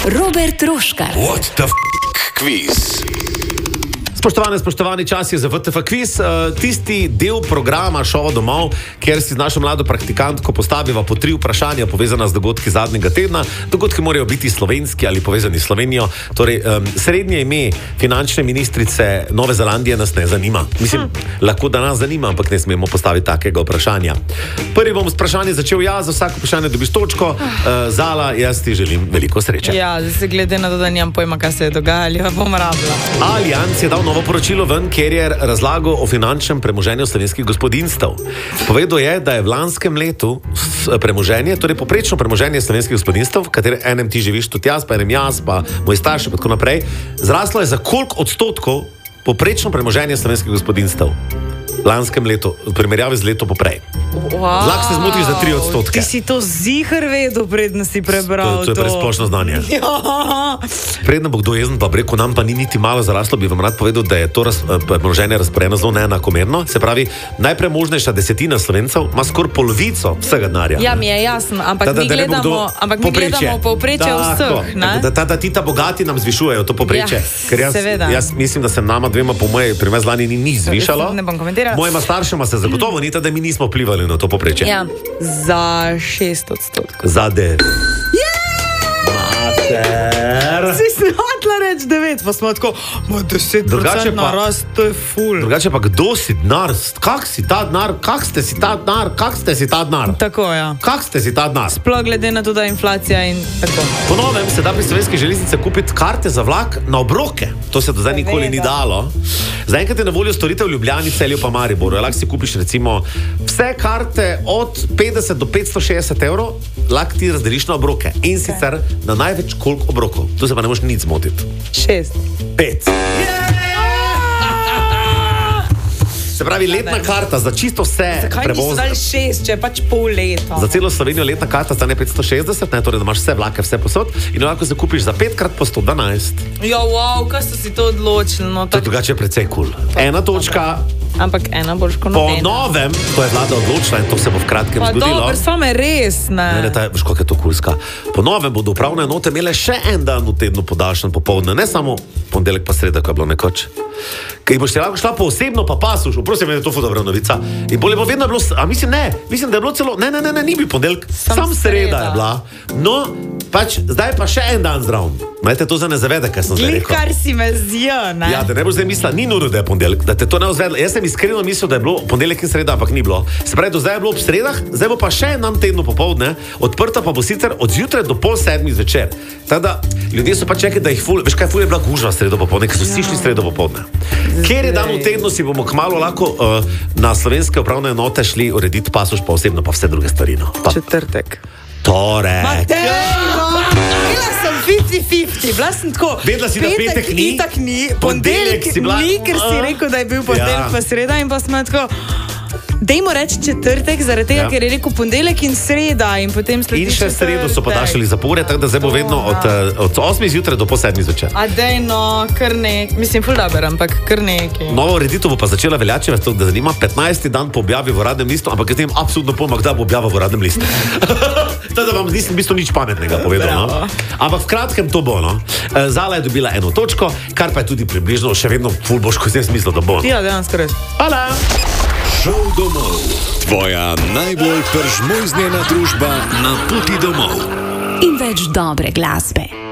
Robert Roškar. What the quiz? Spoštovani, čas je za VTF kviz, tisti del programa Šova domov, kjer si z našo mlado praktikantko postaviva po 3 vprašanja povezana z dogodki zadnjega tedna. Dogodki morajo biti slovenski ali povezani s Slovenijo. Torej, srednje ime finančne ministrice Nove Zelandije nas ne zanima. Mislim, lahko da nas zanima, ampak ne smemo postaviti takega vprašanja. Prvi bom s vprašanjem začel jaz, za vsako vprašanje dobiš točko. Zala, jaz ti želim veliko sreče. Ja, zdaj se glede na to, da nimam pojma, kaj se je dogajalo, bom rabila. Allianz je dal novo poročilo ven, kjer je razlagal o finančnem premoženju slovenskih gospodinstv. Povedal je, da je v lanskem letu premoženje, torej poprečno premoženje slovenskih gospodinstv, v katerem enem ti živiš, tudi jaz, pa enem jaz, pa moji starši, pa tako naprej, zraslo je za koliko odstotkov poprečno premoženje slovenskih gospodinstv v lanskem letu, v primerjavi z leto poprej. Wow. Lahko se zmotiš za 3 odstotke. Ti si to ziher vedel, predno si prebral to je presplošno znanje. Ja. Predno bo kdo jezen, pa preko nam pa ni niti malo zaraslo, bi vam rad povedal, da je to premoženje razporejeno zelo neenakomerno. Se pravi, najpremožnejša desetina Slovencev ima skoraj polovico vsega denarja. Ja, mi je jasno, ampak mi gledamo povprečje vseh. Da ti ta bogati nam zvišujejo to povprečje. Ja, ker jaz mislim, da se nama dvema po moje pri nas lani ni nič zvišalo. Ne bom komentiral. Mojima staršema se zagotovo ni, da mi nismo vplivali na to povprečje. Ja, za 6 odstotkov. Za 9. Mater! Si snotla reč 9, pa smo tako, 10% narast, to je ful. Drugače pa, kdo si denar? Kak si ta denar? Kak ste si ta denar? Kak ste si ta denar? Tako, ja. Kak ste si ta denar? Sploh glede na to, da je inflacija in tako. Po novem se da pri slovenskih železnicah kupiti karte za vlak na obroke. To se do zdaj nikoli ni dalo. Zaenkrat je na voljo storitev v Ljubljani, Celju pa Mariboru. Lahko si kupiš recimo vse karte od 50 do 560 evrov, lahko ti razdeliš na obroke. In sicer na največ koliko obrokov. Tu se pa ne moš nič zmotiti. 6. 5. Se pravi, letna karta za čisto vse prevoze. Zakaj nisi dal 6, če je pač pol leta? Za celo Slovenijo letna karta stane 560, ne, torej da imaš vse vlake, vse posod in lahko se kupiš za 5 krat po 112. Ja, wow, kaj so si to odločili? No, to je drugače precej kul. Ena točka. Ampak ena boš kot po novem, to je vlada odločila in to se bo v kratkem zgodilo. Pa dobro, samo je res, ne. Ne, veš, kako je to kulska. Po novem bodo upravne enote imele še en dan v tednu podaljšan popoldne, ne samo ponedeljek pa sreda, ko je bilo nekoč. Kaj boš lahko šla po osebno pa pasuš, prosim, da je to dobra novica. In bolje bo vedno bilo, a mislim da je bilo celo, ne, ni bil ponedeljek, sam sreda je bila. No, pač, zdaj pa še en dan zdrav. Majte to za ne zavede, kaj sem zdaj rekel. Kar si me zjo, ne? Ja, da ne boš zdaj mislila, ni nujno, da je ponedeljek, da te to ne ozvedla. Jaz sem iskreno mislil, da je bilo ponedeljek in sreda, ampak ni bilo. Se pravi, do zdaj je bilo ob sredah, zdaj bo pa še en tednu popoldne, odprta pa bo sicer od zjutraj do 6:30 zvečer. Tako ljudje so pa čekali, da jih ful, veš kaj, ful je bila gužva sredo popoldne, ker so vsi šli sredo popoldne. Kjer je dan v tednu, si bomo kmalu lahko na slovenske upravne enote šli urediti pasuš, pa osebno pa vse druge stvari. No. Četrtek. Torek. Bila sem 50-50, bila sem tako. Vedela si, da petek ni, itak ni, ponedeljek ni, ker si rekel, da je bil ponedeljek pa sreda in pa smo tako. Dajmo reči četrtek, zaradi tega, ker je rekel ponedeljek in sreda in potem sledi četrtek. In še sredo so podaljšali zapore, tako da zdaj bo vedno od 8 zjutraj do 7 zvečer. A dejno, kar nekaj, mislim, ful dober, ampak kar nekaj. Novo ureditev bo pa začela veljati, vas to da zanima, 15. dan po objavi v Uradnem listu, ampak jaz tem absolutno pojma, kdaj bo objava v Uradnem listu. Tako da vam nisem v bistvu nič pametnega povedal. No? Ampak v kratkem to bo. No? Zala je dobila 1 točko, kar pa je tudi približno še vedno ful boš, ko sem smislil, da bo. Ja, dejansko res. Hvala! Šov domov. Tvoja najbolj peržmojznjena družba na poti domov. In več dobre glasbe.